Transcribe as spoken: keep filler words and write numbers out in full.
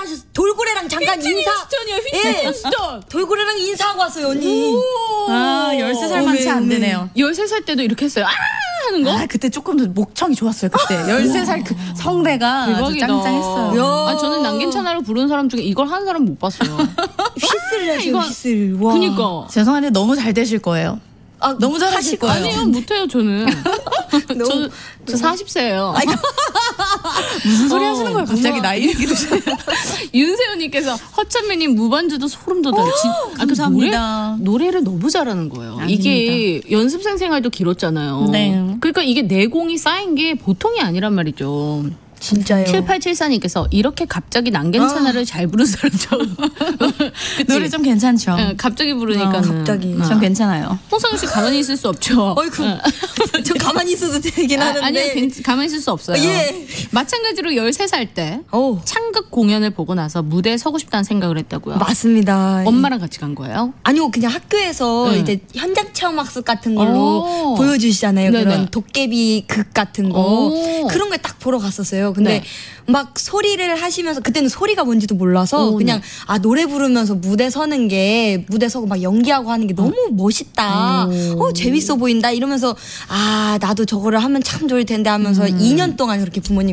인사하셨 돌고래랑 잠깐 휘트니 인사. 휴스턴이요. 휘트니 예. 휴스턴. 돌고래랑 인사하고 왔어요 언니. 아, 열세 살만 채 안 되네요. 열세 살 때도 이렇게 했어요. 아 하는 거? 아, 그때 조금 더 목청이 좋았어요. 그때 열세 살 그 성대가 아주 대박이다. 짱짱했어요. 야. 아, 저는 남김찬아로 부르는 사람 중에 이걸 하는 사람 못 봤어요. 휘슬 내세요 이거- 휘슬. 와. 그니까. 죄송한데 너무 잘 되실 거예요. 아, 너무 잘하실 하실 거예요. 아니요, 못해요, 저는. 너무- 저, 저 사십 세예요. 무슨 소리 어, 하시는 거예요? 갑자기 누나. 나이 얘기를. 윤세윤님께서 허찬미님 무반주도 소름 돋아요. 진- 아, 그 감사합니다. 노래, 노래를 너무 잘하는 거예요. 아닙니다. 이게 연습생 생활도 길었잖아요. 네. 그러니까 이게 내공이 쌓인 게 보통이 아니란 말이죠. 진짜요. 칠팔칠사님께서 이렇게 갑자기 남괜찮아를 잘 부른 사람 처음. 그치? 노래 좀 괜찮죠? 예, 갑자기 부르니까. 아, 갑자기. 전 괜찮아요. 홍성우 씨 가만히 있을 수 없죠. 어이구. 저 가만히 있어도 되긴 아, 하는데. 아니요, 괜- 가만히 있을 수 없어요. 예. 마찬가지로 열세 살 때 오. 창극 공연을 보고 나서 무대에 서고 싶다는 생각을 했다고요. 맞습니다. 엄마랑 같이 간 거예요? 아니요 그냥 학교에서 네. 이제 현장 체험 학습 같은 걸로 오. 보여주시잖아요. 네네. 그런 도깨비 극 같은 거 오. 그런 걸 딱 보러 갔었어요. 근데 네. 막 소리를 하시면서 그때는 소리가 뭔지도 몰라서 오, 그냥 네. 아 노래 부르면서 무대 서는 게 무대 서고 막 연기하고 하는 게 너무 멋있다. 오. 어 재밌어 보인다 이러면서 아 나도 저거를 하면 참 좋을 텐데 하면서 이 년 동안 그렇게 부모님